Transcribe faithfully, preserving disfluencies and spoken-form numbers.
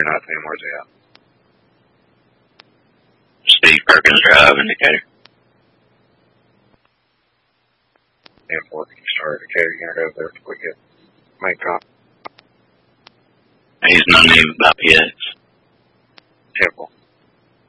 nineteen, where's he at? Steve Perkins Drive, indicator. ten four, can you start indicator? You're going to go there before we get main comp. He's not even about P X. ten four.